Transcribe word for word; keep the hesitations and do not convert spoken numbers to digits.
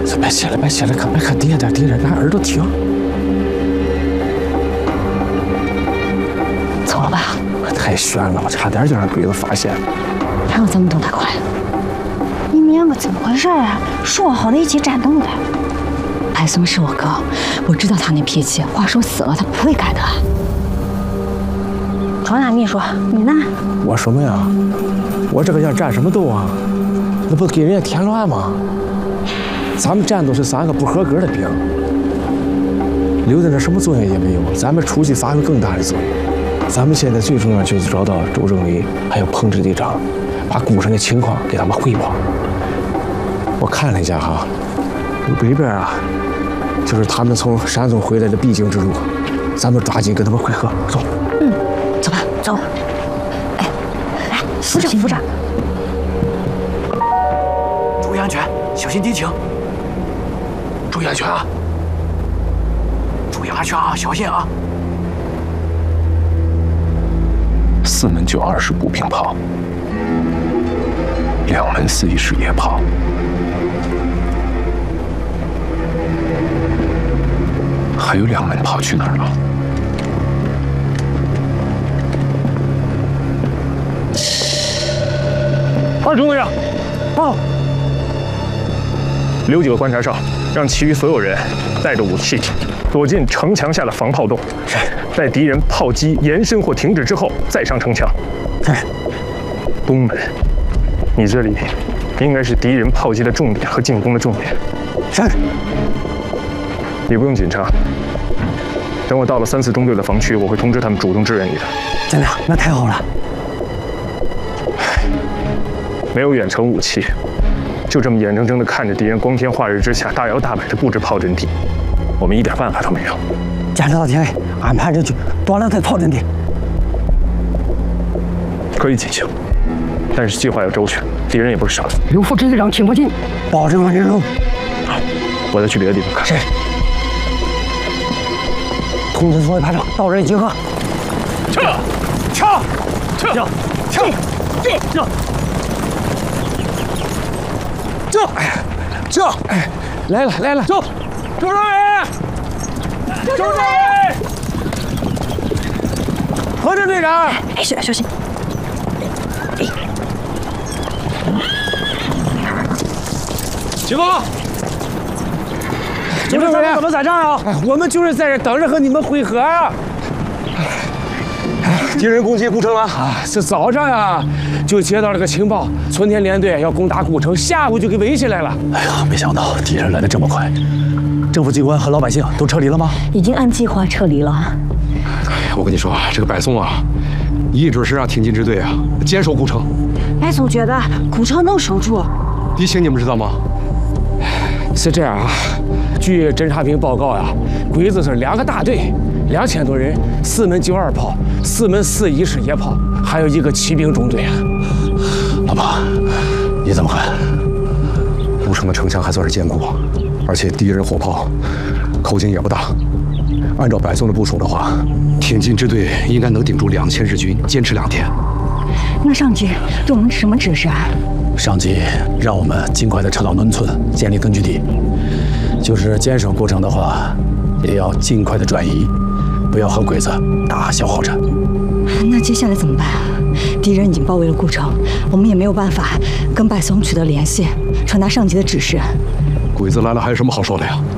别起来，别起来，可别可低点，低点，拿耳朵听。 走了吧。 太悬了，我差点就让鬼子发现。 还有咱们动太快。你们两个怎么回事啊？说好的一起战斗的。白松是我哥，我知道他那脾气，话说死了他不会改的。传达秘书，你呢？ 我什么呀？我这个要战什么斗啊？那不给人家添乱吗？咱们战斗是三个不合格的兵，留在那什么作用也没有。咱们出去发挥更大的作用。咱们现在最重要就是找到周政委还有彭支队长，把古城的情况给他们汇报。我看了一下哈，北边啊，就是他们从山东回来的必经之路，咱们抓紧跟他们会合。走。 嗯，走吧，走。哎，来，扶着，扶着。 注意安全，小心敌情。注意安全啊！注意安全啊！小心啊！ 四门九二式步兵炮，两门四一式野炮，还有两门炮去哪儿了？ 二中队长，报。留几个观察哨，让其余所有人带着武器躲进城墙下的防炮洞，待敌人炮击延伸或停止之后再上城墙。 是。 东门，你这里应该是敌人炮击的重点和进攻的重点。 是。 你不用紧张，等我到了三四中队的防区，我会通知他们主动支援你的。 站长，那太好了。 没有远程武器。就这么眼睁睁地看着敌人光天化日之下大摇大摆地布置炮阵地，我们一点办法都没有。 坚持到天黑，安排人去多两台炮阵地。 可以进行，但是计划要周全，敌人也不是傻子。 刘副支队长听不进，保证完成。 好，我再去别的地方看。 是。通知所有排长到人集合。 撤！撤！撤！撤！撤！撤！ 走，走，哎，来了来了，走，周政委，周政委，何支队长， 哎，小小心，哎， 启峰，周政委怎么在这儿啊？我们就是在这等着和你们会合啊。 敌人攻击古城了啊！是早上呀，就接到了个情报，春天连队要攻打古城，下午就给围起来了。 哎呀，没想到敌人来得这么快。政府机关和老百姓都撤离了吗？ 已经按计划撤离了。 哎呀，我跟你说啊，这个白松啊，一直是让挺进支队啊坚守古城。 白松觉得古城能守住。 敌情你们知道吗？ 是这样啊，据侦察兵报告呀，鬼子是两个大队。两千多人，四门九二炮，四门四一式野炮，还有一个骑兵中队啊。 老爸，你怎么看？古城的城墙还算是坚固，而且敌人火炮口径也不大。按照白松的部署的话，挺进支队应该能顶住两千日军，坚持两天。 那上级对我们什么指示啊？ 上级让我们尽快的撤到农村，建立根据地。就是坚守古城的话，也要尽快的转移。不要和鬼子打消耗战。 那接下来怎么办啊？敌人已经包围了古城，我们也没有办法跟白松取得联系，传达上级的指示。 鬼子来了还有什么好说的呀？